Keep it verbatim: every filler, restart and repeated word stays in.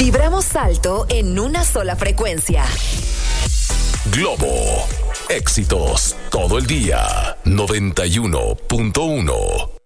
Vibramos alto en una sola frecuencia. Globo. Éxitos todo el día. noventa y uno punto uno.